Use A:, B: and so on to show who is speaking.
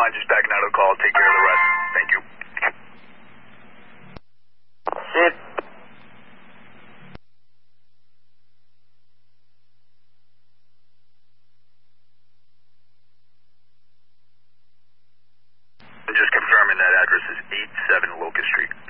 A: mind just backing out of the call. I'll take care of the rest. Thank you.
B: Shit.
A: Just confirming that address is 87 Locust Street.